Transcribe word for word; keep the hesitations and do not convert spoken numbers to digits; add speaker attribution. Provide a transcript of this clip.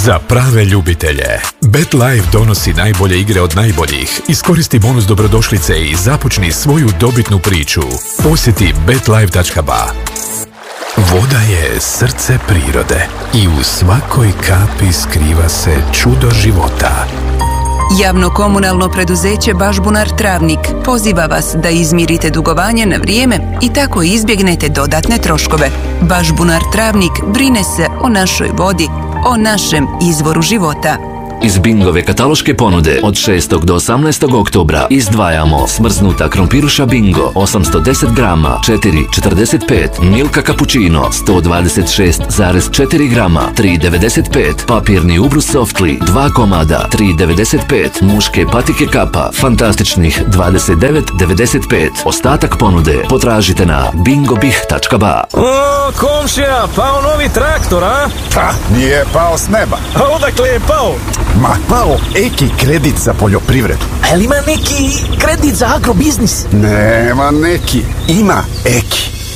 Speaker 1: Za prave ljubitelje, BetLife donosi najbolje igre od najboljih. Iskoristi bonus dobrodošlice i započni svoju dobitnu priču. Posjeti bet life točka ba. Voda je srce prirode i u svakoj kapi skriva se čudo života.
Speaker 2: Javno komunalno preduzeće Bažbunar Travnik poziva vas da izmirite dugovanje na vrijeme i tako izbjegnete dodatne troškove. Bažbunar Travnik brine se o našoj vodi, o našem izvoru života.
Speaker 3: Iz Bingove kataloške ponude od šestog do osamnaestog oktobra izdvajamo smrznuta krompiruša Bingo osamsto deset grama četiri četrdeset pet, Milka Cappuccino sto dvadeset šest zarez četiri grama tri devedeset pet, papirni ubrus Softly dva komada tri devedeset pet, muške patike kapa fantastičnih dvadeset devet devedeset pet. Ostatak ponude potražite na bingobih točka ba.
Speaker 4: O, komšija, pao novi traktor, a?
Speaker 5: Pa, nije pao s neba.
Speaker 4: A odakle je pao?
Speaker 5: Ma, pao Eki kredit za poljoprivredu.
Speaker 4: A li ima neki kredit za agrobiznis?
Speaker 5: Nema neki, ima Eki.